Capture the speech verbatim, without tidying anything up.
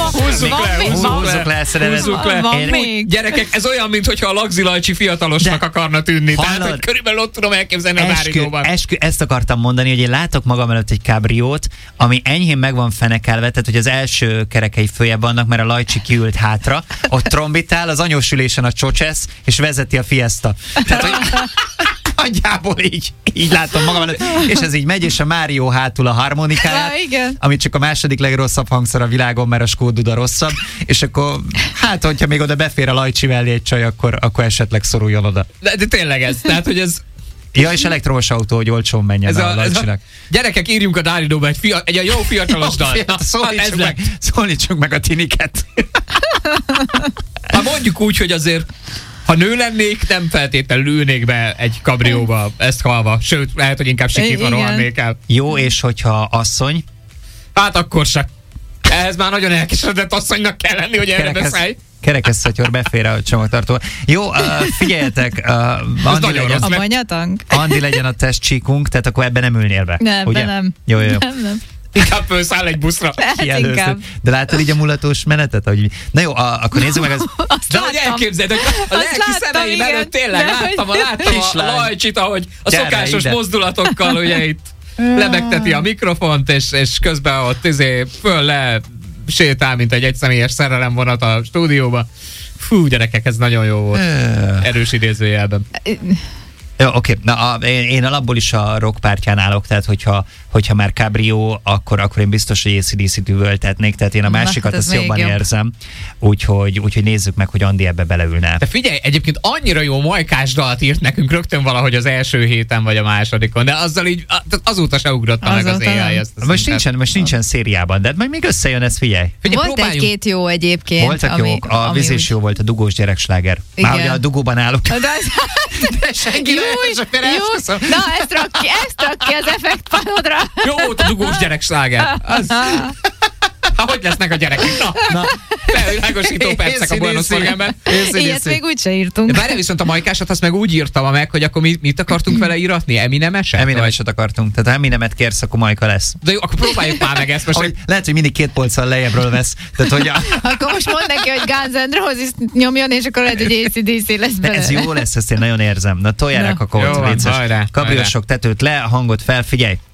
Húzzuk le, húzzuk le, húzzuk le. Gyerekek, ez olyan, mintha a Lagzi Lajcsi fiatalosnak akarna tűnni. Tehát, hogy körülbelül ott tudom elképzelni a Dáridóban. Eskü, ezt akartam mondani, hogy én látok magam előtt egy kábriót, ami enyhén meg van fenekelve, tehát hogy az első kerekei följebb vannak, mert a Lajcsi kiült hátra, ott trombitál, az anyósülésen a csocsesz, és vezeti a Fiesta. Tehát, hogy nagyjából így, így látom magam előtt, és ez így megy, és a Mário hátul a harmonikáját, ami csak a második legrosszabb hangszer a világon, mert a Skóduda rosszabb, és akkor, hát, hogyha még oda befér a Lajcsi mellé egy csaj, akkor, akkor esetleg szoruljon oda. De, de tényleg ez, tehát, hogy ez... Ja, és elektromos autó, hogy olcsón menjen a, a Lajcsinak. Gyerekek, írjunk a Dáridóba egy, fia, egy jó fiatalos dalt. Szólítsuk, meg, szólítsuk meg a tiniket. Ha mondjuk úgy, hogy azért ha nő lennék, nem feltétlenül ülnék be egy kabrióba, ezt halva. Sőt, lehet, hogy inkább sikítva rohannék el. Jó, és hogyha asszony? Hát akkor se. Ehhez már nagyon elkeseredett asszonynak kell lenni, hogy erre beszállj. Kerekes szatyor befér a csomagtartóba. Jó, uh, figyeljetek, uh, Andi, legyen, a banyatank. Andi legyen a testcsíkunk, tehát akkor ebben nem ülnél be. Nem, ugye? nem. Jó, jó. Nem, nem. Inkább fölszáll egy buszra. Inkább. De látod így a mulatós menetet? Ahogy... Na jó, a, akkor nézzük meg az... De hogy elképzeld, hogy a lelki szemeim előtt tényleg de láttam, hogy... láttam a Lajcsit, ahogy a gyere, szokásos ide. Mozdulatokkal ugye itt lebegteti a mikrofont, és, és közben ott izé föl le sétál, mint egy egyszemélyes szerelemvonat a stúdióba. Fú, gyerekek, ez nagyon jó volt. Erős idézőjelben. Jó, oké. Na, a, én, én alapból is a rock pártján állok, tehát hogyha, hogyha már Cabrio, akkor, akkor én biztos, hogy á cé dé cét üvöltetnék, tehát én a másikat azt jobban jobb. érzem. Úgyhogy, úgyhogy nézzük meg, hogy Andi ebbe beleülne. De figyelj, egyébként annyira jó majkás dalt írt nekünk rögtön valahogy az első héten vagy a másodikon, de azzal így azóta se ugrotta meg az á i ezt. Most nincsen, most nincsen szériában, de majd még összejön, ez, figyelj. figyelj volt egy-két jó egyébként. Voltak ami, jók, a víz is jó volt, a dugós gyereksláger. Már ugye a dugóban állok. De, de senki nem Na, ezt rak ki, ezt rak ki az effektpanodra. Jó volt a dugós gyereksláger. Az... Ha hogy lesznek a gyerekek? Na, Na. felvilágosító percek a Buenos Volkswagenben. Ilyet még úgyse írtunk. Várjál, viszont a majkásat azt meg úgy írtam meg, hogy akkor mi, mit akartunk vele íratni? Eminemeset? Eminemeset akartunk. Tehát ha Eminemet kérsz, akkor Majka lesz. De jó, akkor próbáljuk már meg ezt most. Hogy lehet, hogy mindig két polccal lejjebbről vesz. Tehát, hogy a... Akkor most mondd neki, hogy Guns N' Roses nyomjon, és akkor lehet, hogy á cé dé cé lesz belőle. Ez jó lesz, ezt én nagyon érzem. Na toljának akkor ott létszes. Kabriósok tetőt le, hangot fel, figyelj.